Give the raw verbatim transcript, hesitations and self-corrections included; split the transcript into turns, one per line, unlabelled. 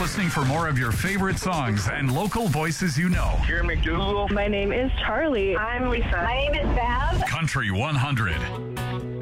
listening for more of your favorite songs and local voices you know.
Jeremy McDougal.
My name is Charlie.
I'm Lisa. My name is Bev.
Country one hundred.